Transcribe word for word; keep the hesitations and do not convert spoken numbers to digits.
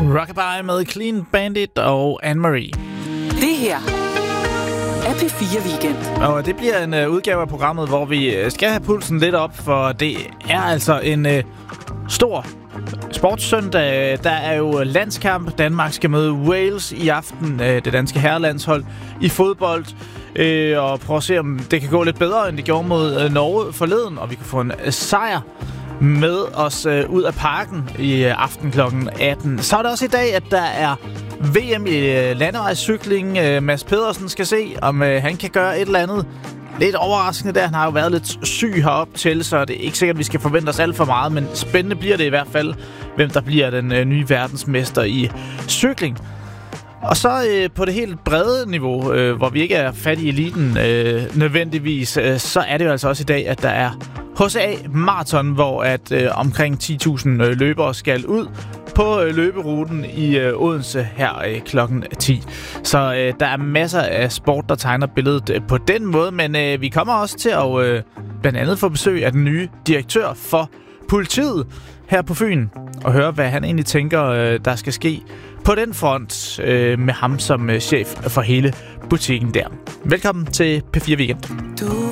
Rockabye med Clean Bandit og Anne-Marie. Det her er P fire Weekend. Og det bliver en uh, udgave af programmet, hvor vi uh, skal have pulsen lidt op, for det er altså en uh, stor sportssøndag. Der er jo landskamp. Danmark skal møde Wales i aften, uh, det danske herrelandshold i fodbold. Uh, og prøve at se, om det kan gå lidt bedre, end det gjorde mod uh, Norge forleden, og vi kan få en uh, sejr med os øh, ud af parken i øh, aften klokken atten. Så er det også i dag, at der er V M i øh, landevejscykling. Øh, Mads Pedersen skal se, om øh, han kan gøre et eller andet lidt overraskende der. Han har jo været lidt syg herop til, så det er ikke sikkert, at vi skal forvente os alt for meget, men spændende bliver det i hvert fald, hvem der bliver den øh, nye verdensmester i cykling. Og så øh, på det helt brede niveau, øh, hvor vi ikke er fat i eliten øh, nødvendigvis, øh, så er det jo altså også i dag, at der er H C A Marathon, hvor at øh, omkring ti tusind øh, løbere skal ud på øh, løberuten i øh, Odense her øh, klokken ti. Så øh, der er masser af sport, der tegner billedet øh, på den måde, men øh, vi kommer også til at øh, blandt andet få besøg af den nye direktør for politiet her på Fyn, og høre, hvad han egentlig tænker, øh, der skal ske på den front øh, med ham som øh, chef for hele butikken der. Velkommen til P fire Weekend. Du